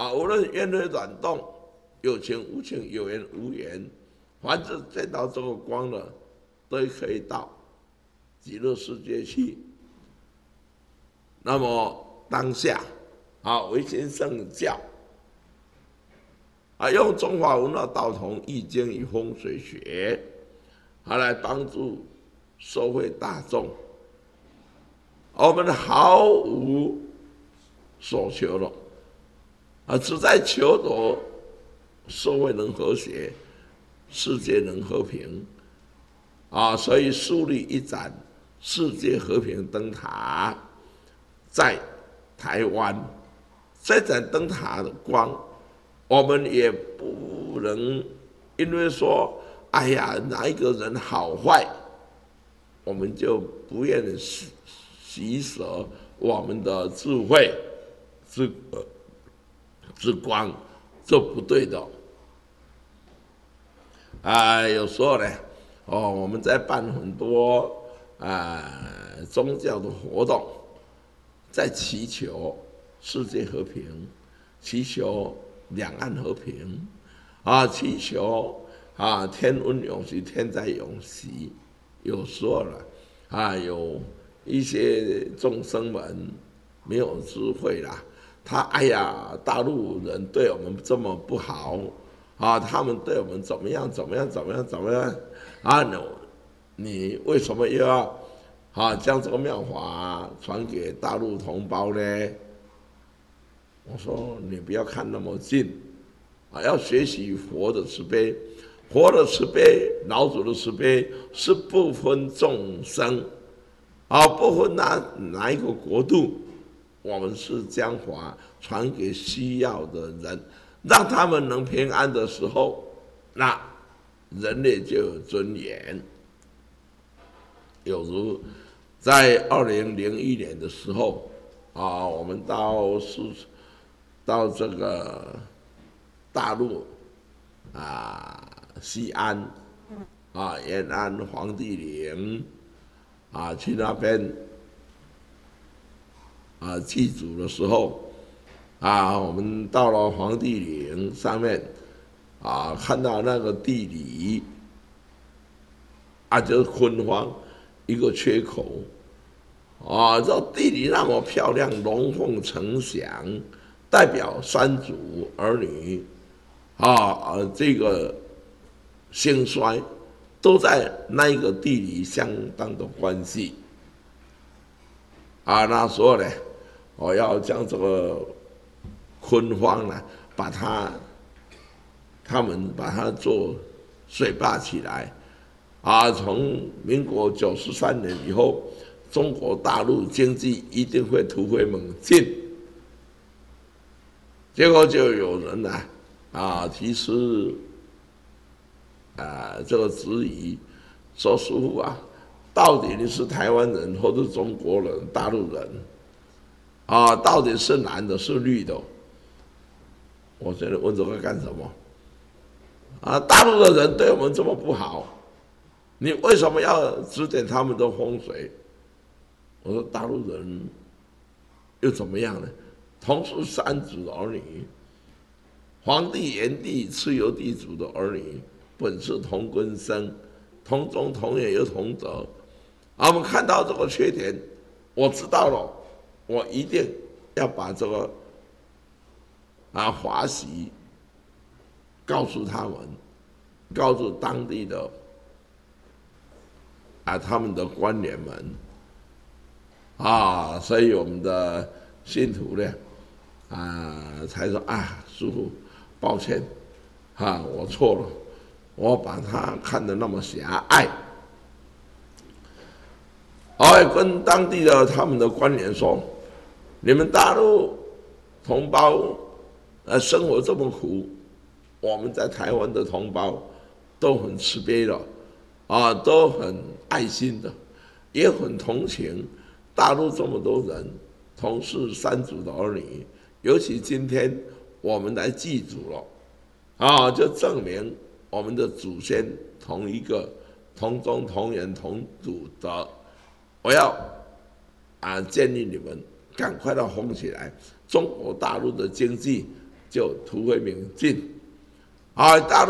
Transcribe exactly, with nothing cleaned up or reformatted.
啊，无论冤非软动，有情无情，有缘无缘，凡是见到这个光的，都可以到极乐世界去。那么当下啊，维新圣教啊，用中华文化道统易经与风水学，啊，来帮助社会大众。我们毫无所求了，啊，只在求着社会能和谐，世界能和平，啊，所以树立一盏世界和平灯塔，在台湾，这盏灯塔的光，我们也不能因为说，哎呀，哪一个人好坏，我们就不愿意洗舍我们的智慧、之之光，这不对的。啊，有时候呢，哦，我们在办很多啊宗教的活动，在祈求世界和平，祈求两岸和平，啊，祈求啊天温永续，天灾永息。有时候呢，啊，有一些众生们没有智慧啦，他哎呀，大陆人对我们这么不好。啊，他们对我们怎么样？怎么样？怎么样？怎么样？啊，你你为什么又要啊将这个妙法传给大陆同胞呢？我说你不要看那么近，啊，要学习佛的慈悲，佛的慈悲，老祖的慈悲是不分众生，啊，不分哪哪一个国度，我们是将法传给需要的人。让他们能平安的时候，那人类就有尊严。有如在二零零一年的时候，啊，我们到是到这个大陆啊，西安啊，延安黄帝陵啊，去那边啊祭祖的时候。啊，我们到了黄帝陵上面，啊，看到那个地理，啊，就是昏黄一个缺口，啊，这地理那么漂亮，龙凤呈祥，代表三祖儿女，啊，这个兴衰都在那一个地理相当的关系，啊，那时候呢，我要将这个。昆荒呢，把它，他们把它做水坝起来，啊，从民国九十三年以后，中国大陆经济一定会突飞猛进。结果就有人呢，啊，提出啊这个质疑，说师父啊，到底你是台湾人或是中国人、大陆人？啊，到底是蓝的，是绿的？我觉得问这个干什么？啊，大陆的人对我们这么不好，你为什么要指点他们的风水？我说大陆人又怎么样呢？同是三祖的儿女，皇帝、炎帝、蚩尤地主的儿女，本是同根生，同宗同源又同德。啊，我们看到这个缺点，我知道了，我一定要把这个。啊，华喜告诉他们，告诉当地的啊，他们的官员们啊，所以我们的信徒呢，啊，才说啊，师父，抱歉，啊，我错了，我把他看得那么狭隘。我跟当地的他们的官员说，你们大陆同胞。呃，生活这么苦，我们在台湾的同胞都很慈悲的，啊，都很爱心的，也很同情大陆这么多人，同是三祖的儿女，尤其今天我们来祭祖了，啊，就证明我们的祖先同一个同宗同源同祖的。我要啊建议你们赶快的红起来，中国大陆的经济。 就突飞猛进。啊，大陆